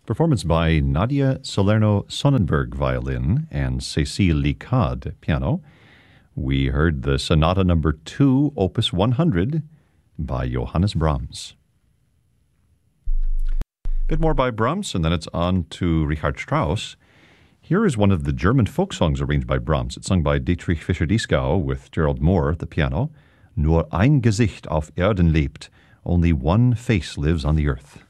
Performance by Nadia Salerno-Sonnenberg, violin, and Cécile Licade, piano. We heard the Sonata Number 2, Opus 100, by Johannes Brahms. A bit more by Brahms, and then it's on to Richard Strauss. Here is one of the German folk songs arranged by Brahms. It's sung by Dietrich Fischer-Dieskau with Gerald Moore at the piano. Nur ein Gesicht auf Erden lebt. Only one face lives on the earth.